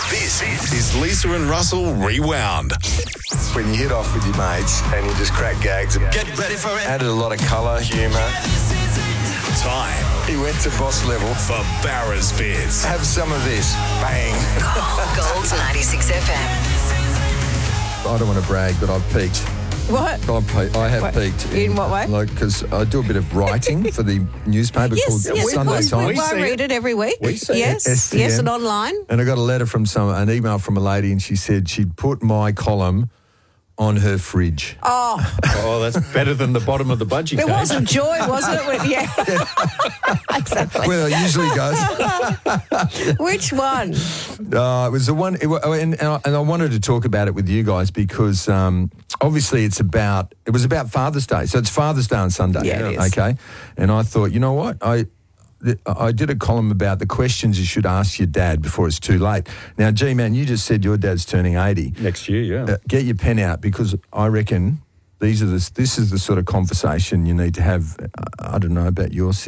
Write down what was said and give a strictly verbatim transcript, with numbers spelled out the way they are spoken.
This is Lisa and Russell Rewound. When you hit off with your mates and you just crack gags. Get ready for it. Added a lot of colour, humour. Time He went to boss level. for Barra's Bits. Have some of this. Bang. Gold ninety-six F M. I don't want to brag, but I've peaked. What? I've pe- I have What? peaked. In what way? Like, because I do a bit of writing for the newspaper Yes, called yes, of Sunday course. Times. I read it every week. We see it. yes, S T N. yes, and online. And I got a letter from some, an email from a lady, and she said she'd put my column on her fridge. Oh, Oh, that's better than the bottom of the budgie it case. wasn't joy, was it? When- Yeah, exactly. Well, it usually goes. Which one? Uh, it was the one, it, wa- and, and, I, and I wanted to talk about it with you guys because um, obviously it's about, it was about Father's Day. So it's Father's Day on Sunday. Yeah, it is. Okay. And I thought, you know what? I th- I did a column about the questions you should ask your dad before it's too late. Now, G-Man, you just said your dad's turning eighty. Next year, yeah. Uh, get your pen out because I reckon these are the, this is the sort of conversation you need to have. uh, I don't know about your